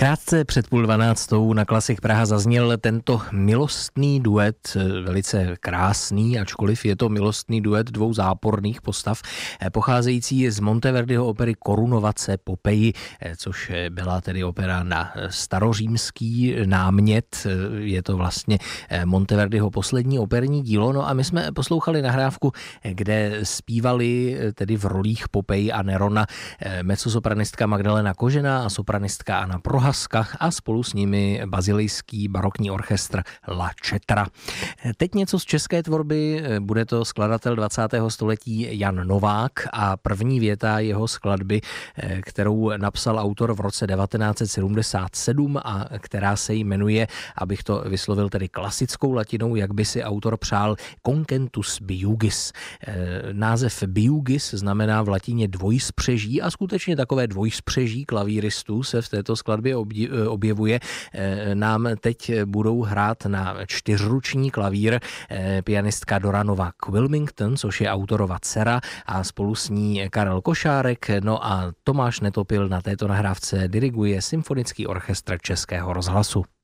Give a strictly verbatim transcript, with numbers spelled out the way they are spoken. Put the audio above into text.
Krátce před půl dvanáctou na Klasik Praha zazněl tento milostný duet, velice krásný, ačkoliv je to milostný duet dvou záporných postav, pocházející z Monteverdiho opery Korunovace Popeji, což byla tedy opera na starořímský námět. Je to vlastně Monteverdiho poslední operní dílo. No a my jsme poslouchali nahrávku, kde zpívali tedy v rolích Popej a Nerona mezzosopranistka Magdalena Kožená a sopranistka Anna Prohaska a spolu s nimi bazilejský barokní orchestr La Cetra. Teď něco z české tvorby, bude to skladatel dvacátého století Jan Novák a první věta jeho skladby, kterou napsal autor v roce devatenáct set sedmdesát sedm a která se jmenuje, abych to vyslovil tedy klasickou latinou, jak by si autor přál, Concentus Biugis. Název Biugis znamená v latině dvojspřeží a skutečně takové dvojspřeží klavíristů se v této skladbě objevuje. Nám teď budou hrát na čtyřruční klavír pianistka Doranova Wilmington, což je autorova dcera, a spolu s ní Karel Košárek. No a Tomáš Netopil na této nahrávce diriguje Symfonický orchestr Českého rozhlasu.